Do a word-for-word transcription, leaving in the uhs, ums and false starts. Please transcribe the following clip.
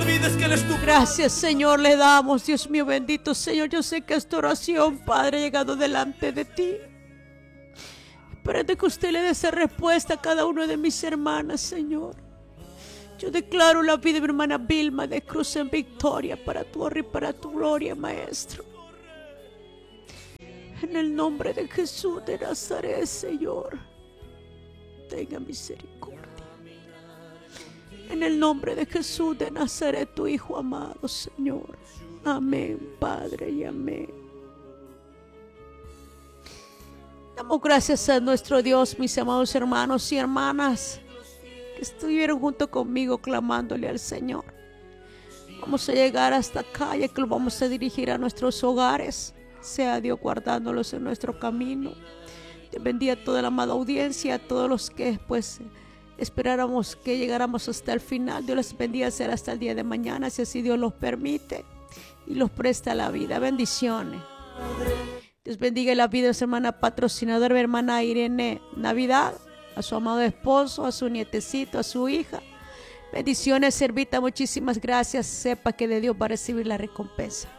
olvides que Él es tu Padre. Gracias, Señor, le damos, Dios mío bendito, Señor. Yo sé que esta oración, Padre, ha llegado delante de ti, esperando que usted le dé esa respuesta a cada una de mis hermanas, Señor. Yo declaro la vida de mi hermana Vilma de Cruz en victoria para tu honra y para tu gloria, Maestro. En el nombre de Jesús de Nazaret, Señor, tenga misericordia. En el nombre de Jesús de Nazaret, tu Hijo amado, Señor. Amén, Padre, y amén. Damos gracias a nuestro Dios, mis amados hermanos y hermanas, que estuvieron junto conmigo clamándole al Señor. Vamos a llegar hasta acá, ya que lo vamos a dirigir a nuestros hogares. Sea Dios guardándolos en nuestro camino. Dios bendiga a toda la amada audiencia, a todos los que pues esperáramos que llegáramos hasta el final. Dios les bendiga, será hasta el día de mañana, si así Dios los permite y los presta la vida. Bendiciones. Dios bendiga la vida de su hermana patrocinadora, mi hermana Irene Navidad, a su amado esposo, a su nietecito, a su hija. Bendiciones, servita, muchísimas gracias. Sepa que de Dios va a recibir la recompensa.